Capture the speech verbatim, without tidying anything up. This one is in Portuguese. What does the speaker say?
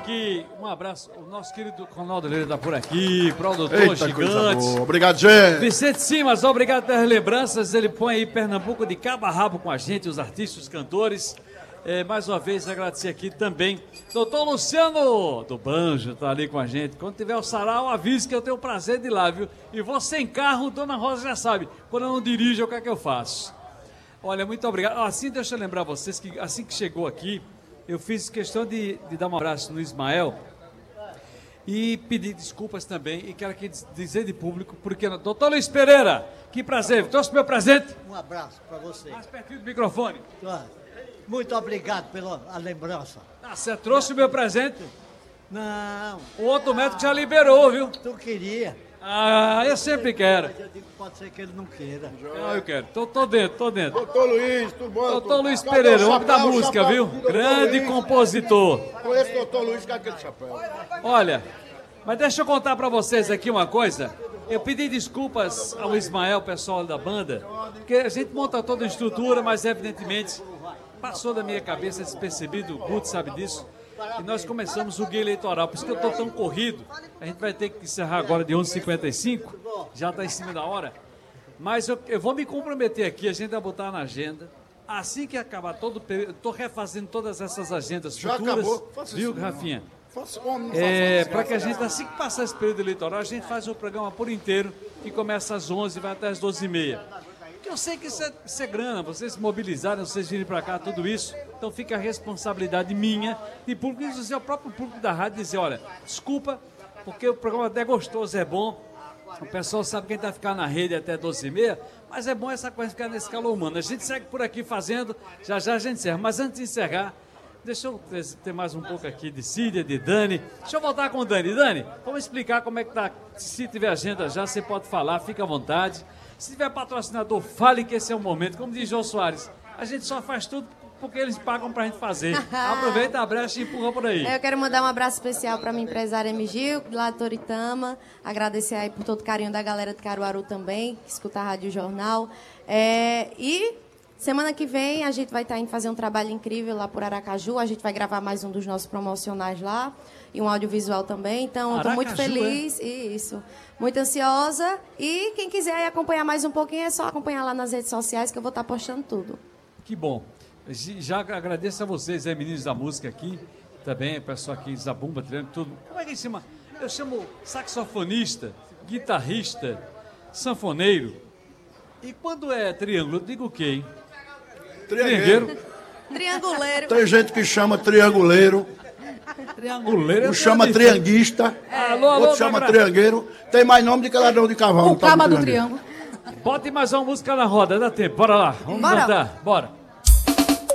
aqui, um abraço, o nosso querido Ronaldo Leira está por aqui, produtor Eita, gigante. coisa boa. Obrigado, gente. Vicente Simas, obrigado pelas lembranças, ele põe aí Pernambuco de cabo a rabo com a gente, os artistas, os cantores. É, mais uma vez, agradecer aqui também. Doutor Luciano do Banjo está ali com a gente. Quando tiver o sarau, avise que eu tenho o prazer de ir lá, viu? E vou sem carro, Dona Rosa já sabe. Quando eu não dirijo, o que é que eu faço? Olha, muito obrigado. Assim, deixa eu lembrar vocês que assim que chegou aqui, eu fiz questão de, de dar um abraço no Ismael e pedir desculpas também. E quero aqui dizer de público, porque... Doutor Luiz Pereira, que prazer. Trouxe meu presente. Um abraço para você. Mais pertinho do microfone. Muito obrigado pela a lembrança. Ah, você trouxe o meu presente? Não. O outro médico já liberou, viu? Tu queria. Ah, eu sempre quero. Mas eu digo que pode ser que ele não queira. Não, eu quero. Tô, tô dentro, tô dentro. Doutor Luiz, tudo bom? Doutor Luiz Cadê Pereira, o homem da chapéu, música, chapéu? viu? Doutor Grande Luiz. compositor. Conheço o doutor Luiz com aquele chapéu. Olha, mas deixa eu contar pra vocês aqui uma coisa. Eu pedi desculpas ao Ismael, pessoal da banda, porque a gente monta toda a estrutura, mas evidentemente passou da minha cabeça despercebido, o Guto sabe disso, e nós começamos o guia eleitoral, por isso que eu estou tão corrido. A gente vai ter que encerrar agora de onze e cinquenta e cinco, já está em cima da hora, mas eu, eu vou me comprometer aqui, a gente vai botar na agenda, assim que acabar todo o período, estou refazendo todas essas agendas Já futuras, acabou? Faça viu, isso não. Rafinha? Faça, homem, não É, faça para isso. que a gente, assim que passar esse período eleitoral, a gente faz o programa por inteiro, que começa às onze e vai até às doze e meia. Porque eu sei que isso é, isso é grana, vocês se mobilizarem, vocês virem para cá, tudo isso. Então fica a responsabilidade minha de público, inclusive o próprio público da rádio, dizer, olha, desculpa, porque o programa até é gostoso, é bom. O pessoal sabe que a gente vai ficar na rede até doze e meia, mas é bom essa coisa ficar nesse calor humano. A gente segue por aqui fazendo, já já a gente encerra. Mas antes de encerrar, deixa eu ter mais um pouco aqui de Cília, de Dani. Deixa eu voltar com o Dani. Dani, vamos explicar como é que tá. Se tiver agenda já, você pode falar, fica à vontade. Se tiver patrocinador, fale que esse é o momento. Como diz João Soares, a gente só faz tudo porque eles pagam pra gente fazer. Aproveita a brecha e empurra por aí. Eu quero mandar um abraço especial para minha empresária M. Gil, lá de Toritama. Agradecer aí por todo o carinho da galera de Caruaru também, que escuta a Rádio Jornal. É, e semana que vem a gente vai estar indo fazer um trabalho incrível lá por Aracaju. A gente vai gravar mais um dos nossos promocionais lá. E um audiovisual também. Então, estou muito Aracaju, feliz. Isso. Muito ansiosa. E quem quiser aí acompanhar mais um pouquinho, é só acompanhar lá nas redes sociais que eu vou estar postando tudo. Que bom. Já agradeço a vocês, é, meninos da música aqui, também, o pessoal aqui, Zabumba, treinando tudo. Como é que é chama? Eu chamo saxofonista, guitarrista, sanfoneiro. E quando é triângulo, eu digo o quê, hein? Triangueiro. Trianguleiro. Tem gente que chama trianguleiro, Trianguleiro. um chama trianguista, Alô, alô, outro chama Gagra. triangueiro. Tem mais nome de que ladrão de cavalo. O tá, caba do triangueiro. triângulo. Bote mais uma música na roda, dá tempo. Bora lá, vamos Bora. cantar, bora.